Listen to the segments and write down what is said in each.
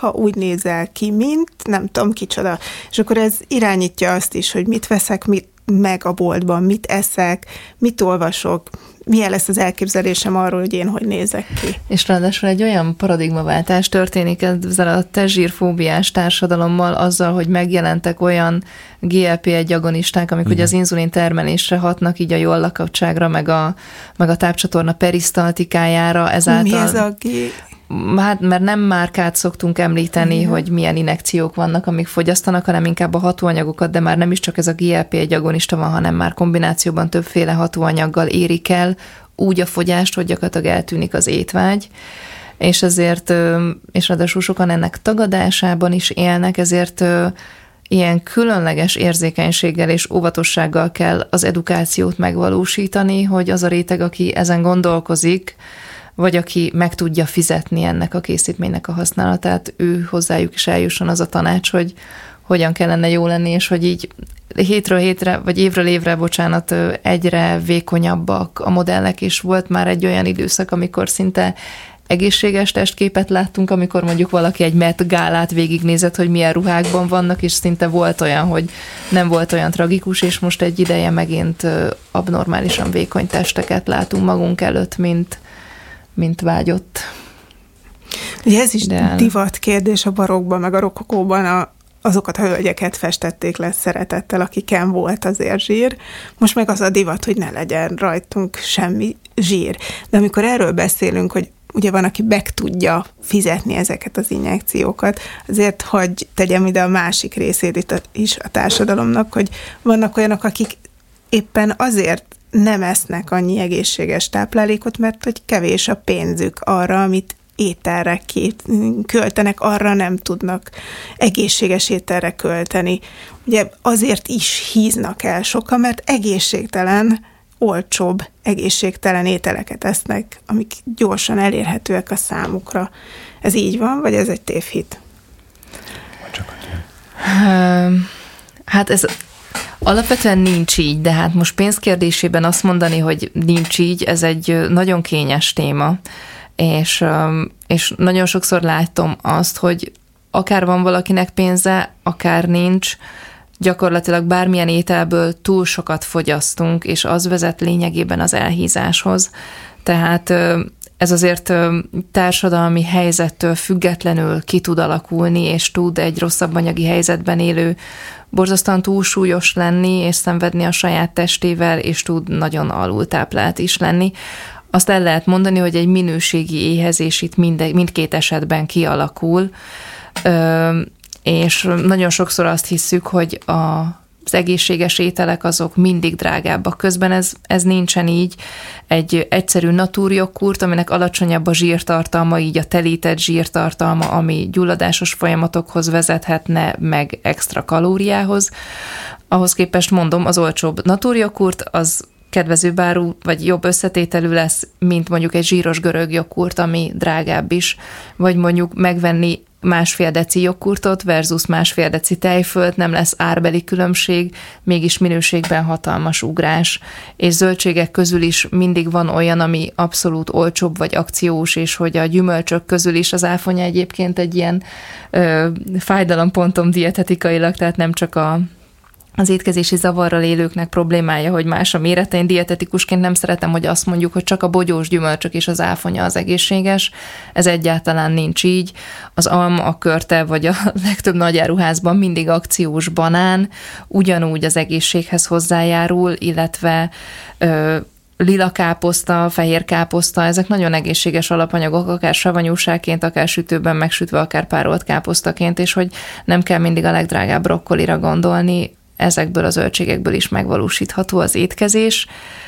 ha úgy nézel ki, mint nem tudom kicsoda. És akkor ez irányítja azt is, hogy mit veszek meg a boltban, mit eszek, mit olvasok, milyen lesz az elképzelésem arról, hogy én hogy nézek ki. És ráadásul egy olyan paradigmaváltás történik ezzel a testzsírfóbiás társadalommal, azzal, hogy megjelentek olyan GLP-1 agonisták, amik ugye az inzulin termelésre hatnak, így a jólakapottságra, meg a tápcsatorna perisztaltikájára. Ezáltal... Mi ez a Hát, mert nem márkát szoktunk említeni, hogy milyen injekciók vannak, amik fogyasztanak, hanem inkább a hatóanyagokat, de már nem is csak ez a GLP-1 agonista van, hanem már kombinációban többféle hatóanyaggal érik el úgy a fogyást, hogy gyakorlatilag eltűnik az étvágy, és ezért, és ráadásul sokan ennek tagadásában is élnek, ezért ilyen különleges érzékenységgel és óvatossággal kell az edukációt megvalósítani, hogy az a réteg, aki ezen gondolkozik, vagy aki meg tudja fizetni ennek a készítménynek a használatát, ő hozzájuk is eljusson az a tanács, hogy hogyan kellene jó lenni, és hogy így hétről hétre, vagy évről évre, egyre vékonyabbak a modellek, és volt már egy olyan időszak, amikor szinte egészséges testképet láttunk, amikor mondjuk valaki egy Met gálát végignézett, hogy milyen ruhákban vannak, és szinte volt olyan, hogy nem volt olyan tragikus, és most egy ideje megint abnormálisan vékony testeket látunk magunk előtt, mint vágyott. Ugye ez is divat kérdés a barokban, meg a rokokóban azokat a hölgyeket festették le szeretettel, akiken volt azért zsír. Most meg az a divat, hogy ne legyen rajtunk semmi zsír. De amikor erről beszélünk, hogy ugye van, aki meg tudja fizetni ezeket az injekciókat, azért, hogy tegyem ide a másik részét is a társadalomnak, hogy vannak olyanok, akik éppen azért nem esznek annyi egészséges táplálékot, mert hogy kevés a pénzük arra, amit ételre költenek, arra nem tudnak egészséges ételre költeni. Ugye azért is híznak el sokan, mert egészségtelen, olcsóbb, egészségtelen ételeket esznek, amik gyorsan elérhetőek a számukra. Ez így van, vagy ez egy tévhit? Hát ez alapvetően nincs így, de hát most pénzkérdésében azt mondani, hogy nincs így, ez egy nagyon kényes téma, és nagyon sokszor látom azt, hogy akár van valakinek pénze, akár nincs, gyakorlatilag bármilyen ételből túl sokat fogyasztunk, és az vezet lényegében az elhízáshoz. Tehát ez azért társadalmi helyzettől függetlenül ki tud alakulni, és tud egy rosszabb anyagi helyzetben élő borzasztóan túlsúlyos lenni, és szenvedni a saját testével, és tud nagyon alultáplált is lenni. Azt el lehet mondani, hogy egy minőségi éhezés itt mindkét esetben kialakul, és nagyon sokszor azt hisszük, hogy az egészséges ételek azok mindig drágábbak. Közben ez nincsen így. Egy egyszerű natúrjoghurt, aminek alacsonyabb a zsírtartalma, így a telített zsírtartalma, ami gyulladásos folyamatokhoz vezethetne, meg extra kalóriához. Ahhoz képest mondom, az olcsóbb natúrjoghurt az kedvezőbb áru, vagy jobb összetételű lesz, mint mondjuk egy zsíros görög joghurt, ami drágább is, vagy mondjuk megvenni másfél deci joghurtot versus másfél deci tejfölt, nem lesz árbeli különbség, mégis minőségben hatalmas ugrás. És zöldségek közül is mindig van olyan, ami abszolút olcsóbb vagy akciós, és hogy a gyümölcsök közül is az áfonya egyébként egy ilyen fájdalompontom dietetikailag, tehát nem csak az étkezési zavarral élőknek problémája, hogy más a mérete. Én dietetikusként nem szeretem, hogy azt mondjuk, hogy csak a bogyós gyümölcsök és az áfonya az egészséges. Ez egyáltalán nincs így. Az alma, a körte, vagy a legtöbb nagyáruházban mindig akciós banán, ugyanúgy az egészséghez hozzájárul, illetve lila káposzta, fehér káposzta, ezek nagyon egészséges alapanyagok, akár savanyúságként, akár sütőben megsütve, akár párolt káposztaként, és hogy nem kell mindig a legdrágább brokkolira gondolni, ezekből a zöldségekből is megvalósítható az étkezés.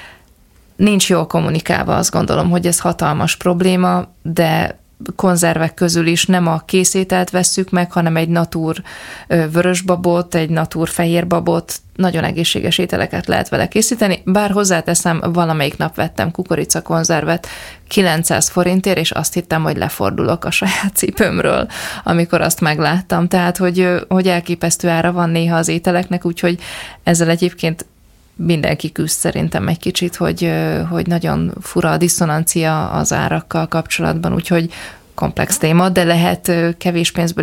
Nincs jól kommunikálva, azt gondolom, hogy ez hatalmas probléma, de konzervek közül is nem a készételt vesszük meg, hanem egy natúr vörösbabot, egy natúr fehérbabot, nagyon egészséges ételeket lehet vele készíteni, bár hozzáteszem, valamelyik nap vettem kukoricakonzervet 900 forintért, és azt hittem, hogy lefordulok a saját cipőmről, amikor azt megláttam. Tehát, hogy elképesztő ára van néha az ételeknek, úgyhogy ezzel egyébként mindenki küzd szerintem egy kicsit, hogy nagyon fura a diszonancia az árakkal kapcsolatban, úgyhogy komplex téma, de lehet kevés pénzből